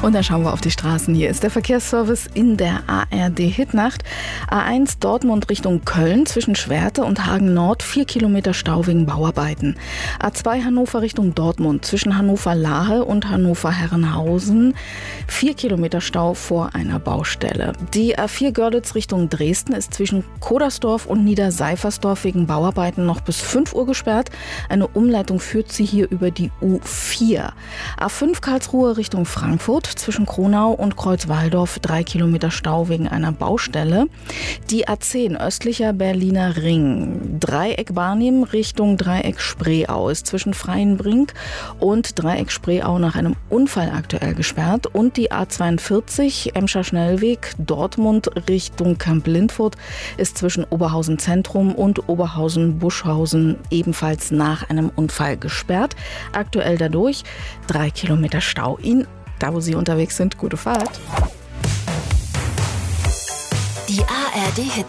Und dann schauen wir auf die Straßen. Hier ist der Verkehrsservice in der ARD-Hitnacht. A1 Dortmund Richtung Köln zwischen Schwerte und Hagen Nord 4 Kilometer Stau wegen Bauarbeiten. A2 Hannover Richtung Dortmund zwischen Hannover-Lahe und Hannover-Herrenhausen 4 Kilometer Stau vor einer Baustelle. Die A4 Görlitz Richtung Dresden ist zwischen Kodersdorf und Niederseifersdorf wegen Bauarbeiten noch bis 5 Uhr gesperrt. Eine Umleitung führt sie hier über die U4. A5 Karlsruhe Richtung Frankfurt zwischen Kronau und Kreuzwaldorf 3 Kilometer Stau wegen einer Baustelle. Die A10 östlicher Berliner Ring. Dreieck Barnim Richtung Dreieck Spreeau ist zwischen Freienbrink und Dreieck Spreeau nach einem Unfall aktuell gesperrt. Und die A42 Emscher Schnellweg Dortmund Richtung Kamp-Lindfurt ist zwischen Oberhausen Zentrum und Oberhausen Buschhausen ebenfalls nach einem Unfall gesperrt. Aktuell dadurch 3 Kilometer Stau. Ihnen, da wo Sie unterwegs sind, gute Fahrt. Die ARD